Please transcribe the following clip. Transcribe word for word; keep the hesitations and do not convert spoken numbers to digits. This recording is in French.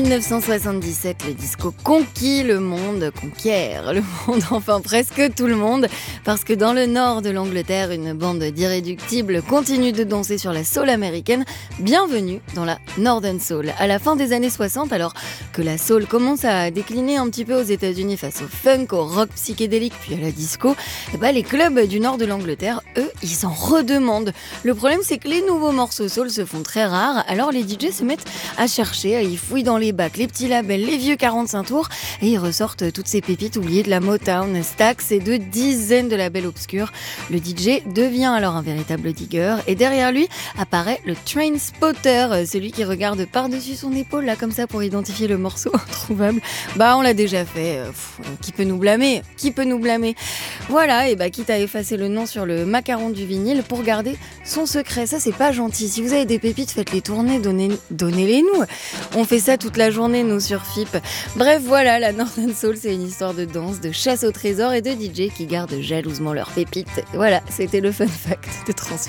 dix-neuf cent soixante-dix-sept, le disco conquit le monde, conquiert le monde, enfin presque tout le monde, parce que dans le nord de l'Angleterre, une bande d'irréductibles continue de danser sur la soul américaine. Bienvenue dans la Northern Soul. À la fin des années soixante, alors que la soul commence à décliner un petit peu aux États-Unis face au funk, au rock psychédélique, puis à la disco, et bah les clubs du nord de l'Angleterre, eux, ils en redemandent. Le problème, c'est que les nouveaux morceaux soul se font très rares, alors les D J se mettent à chercher, ils fouillent dans les bacs, les petits labels, les vieux quarante-cinq tours, et ils ressortent toutes ces pépites oubliées de la Motown, Stax et de dizaines de labels obscurs. Le D J devient alors un véritable digger, et derrière lui apparaît le train spotter, celui qui regarde par-dessus son épaule, là, comme ça, pour identifier le morceau introuvable. Bah, on l'a déjà fait. Pff, qui peut nous blâmer Qui peut nous blâmer Voilà, et bah, quitte à effacer le nom sur le macaron du vinyle pour garder son secret. Ça, c'est pas gentil. Si vous avez des pépites, faites-les tourner, donnez, donnez-les nous. On fait ça toute la journée, nous, sur F I P. Bref, voilà, la Northern Soul, c'est une histoire de danse, de chasse au trésor et de D J qui gardent jalousement leurs pépites. Voilà, c'était le fun fact de Transfuge.